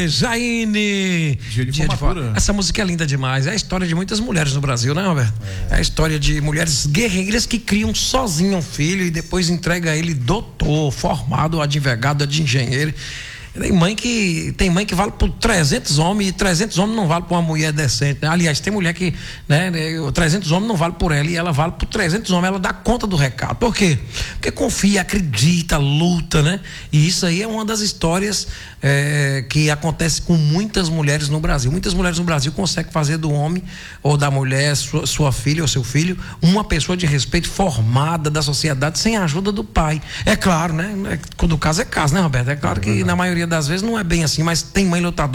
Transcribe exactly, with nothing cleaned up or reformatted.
aí, Jaine. Dia de Dia de formatura. Essa música é linda demais. É a história de muitas mulheres no Brasil, né, Roberto? É. é a história de mulheres guerreiras que criam sozinho um filho e depois entrega ele doutor, formado, advogado, de engenheiro. Tem mãe que tem mãe que vale por trezentos homens e trezentos homens não vale por uma mulher decente, né? Aliás, tem mulher que, né, trezentos homens não vale por ela e ela vale por trezentos homens, ela dá conta do recado. Por quê? Porque confia, acredita, luta, né? E isso aí é uma das histórias é, que acontece com muitas mulheres no Brasil. Muitas mulheres no Brasil conseguem fazer do homem ou da mulher, sua, sua filha ou seu filho, uma pessoa de respeito formada da sociedade sem a ajuda do pai. É claro, né? Quando o caso é caso, né, Roberto? É claro que na maioria das vezes não é bem assim, mas tem mãe lutadora